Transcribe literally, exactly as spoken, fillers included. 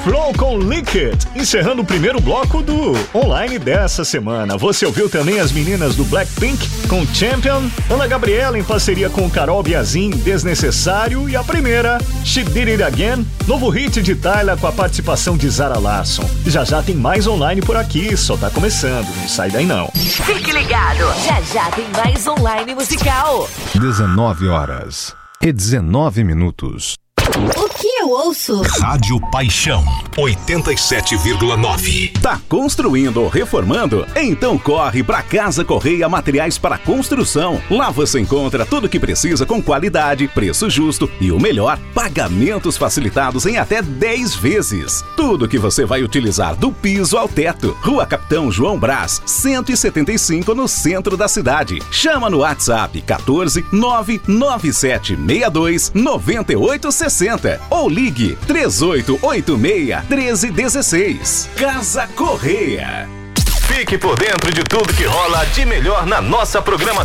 Flow com Lick It, encerrando o primeiro bloco do online dessa semana. Você ouviu também as meninas do Blackpink com Champion, Ana Gabriela em parceria com Carol Biazin, Desnecessário, e a primeira, She Did It Again, novo hit de Tyla com a participação de Zara Larsson. Já já tem mais online por aqui, só tá começando, não sai daí não. Fique ligado, já já tem mais online musical. dezenove horas e dezenove minutos. O que eu ouço? Rádio Paixão, oitenta e sete vírgula nove. Tá construindo ou reformando? Então corre pra Casa Correia Materiais para Construção. Lá você encontra tudo o que precisa com qualidade, preço justo e o melhor, pagamentos facilitados em até dez vezes. Tudo que você vai utilizar do piso ao teto. Rua Capitão João Brás, cento e setenta e cinco, no centro da cidade. Chama no WhatsApp quatorze, nove nove sete seis dois, nove oito seis zero ou ligue três oito oito seis, um três um seis. Casa Correia. Fique por dentro de tudo que rola de melhor na nossa programação.